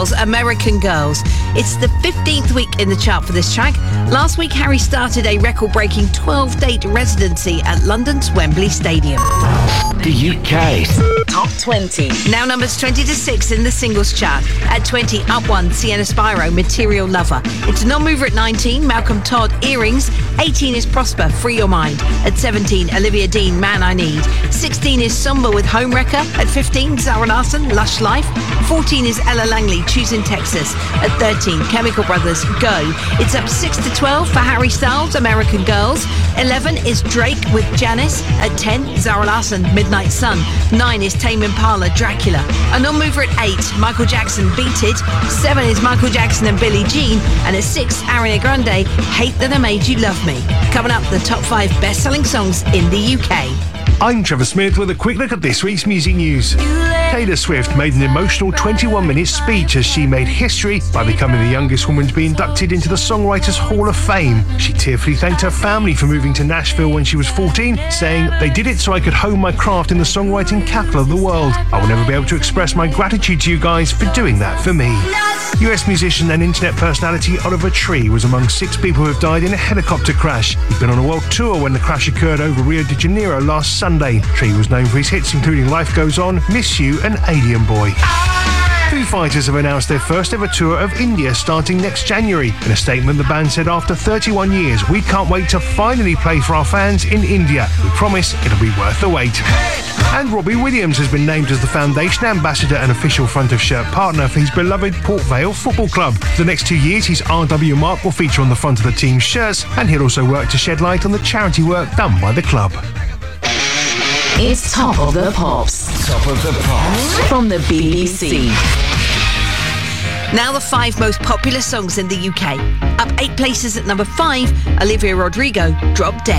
Styles, American Girls. It's the 15th week in the chart for this track. Last week, Harry started a record-breaking 12-date residency at London's Wembley Stadium. The UK Top 20. Now numbers 20 to 6 in the singles chart. At 20, up 1, Sienna Spyro, Material Lover. It's a non-mover at 19, Malcolm Todd, Earrings. 18 is Prosper, Free Your Mind. At 17, Olivia Dean, Man I Need. 16 is Somber with Homewrecker. At 15, Zara Larsson, Lush Life. 14 is Ella Langley, Choosing Texas. At 13, Chemical Brothers, Go. It's up 6 to 12 for Harry Styles, American Girls. 11 is Drake with Janice. At 10, Zara Larsson, Midnight Sun. 9 is Tame Impala, Dracula. A non-mover at 8, Michael Jackson, Beat It. 7 is Michael Jackson and Billie Jean. And at 6, Ariana Grande, Hate That I Made You Love Me. Coming up, the top 5 best-selling songs in the UK. I'm Trevor Smith with a quick look at this week's music news. Taylor Swift made an emotional 21-minute speech as she made history by becoming the youngest woman to be inducted into the Songwriters Hall of Fame. She tearfully thanked her family for moving to Nashville when she was 14, saying, "They did it so I could hone my craft in the songwriting capital of the world. I will never be able to express my gratitude to you guys for doing that for me." US musician and internet personality Oliver Tree was among 6 people who have died in a helicopter crash. He'd been on a world tour when the crash occurred over Rio de Janeiro last Sunday. Tree was known for his hits including Life Goes On, Miss You and Alien Boy. Foo Fighters have announced their first ever tour of India starting next January. In a statement, the band said, "After 31 years, we can't wait to finally play for our fans in India. We promise it'll be worth the wait." And Robbie Williams has been named as the Foundation Ambassador and official front of shirt partner for his beloved Port Vale Football Club. For the next 2 years, his RW mark will feature on the front of the team's shirts, and he'll also work to shed light on the charity work done by the club. It's Top of the Pops. Top of the Pops from the BBC. Now the 5 most popular songs in the UK. Up 8 places at number 5, Olivia Rodrigo, Drop Dead.